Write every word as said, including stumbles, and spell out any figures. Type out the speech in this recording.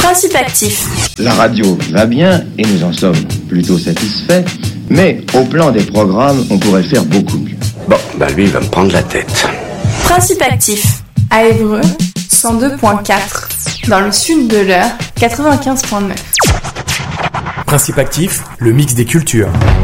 Principe actif. La radio va bien et nous en sommes plutôt satisfaits, mais au plan des programmes, on pourrait faire beaucoup mieux. Bon, bah lui, il va me prendre la tête. Principe actif. À Évreux, cent deux virgule quatre. Dans le sud de l'Eure, quatre-vingt-quinze virgule neuf. Principe actif, le mix des cultures.